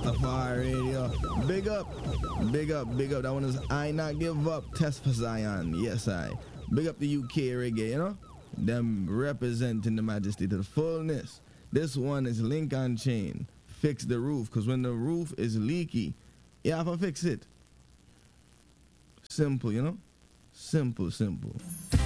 Rastafari Radio. Big up, big up, big up. That one is I Not Give Up, Test for Zion. Yes, I. Big up the UK reggae, you know? Them representing the majesty to the fullness. This one is Link on Chain. Fix the roof, because when the roof is leaky, you have to fix it. Simple, you know? Simple, simple.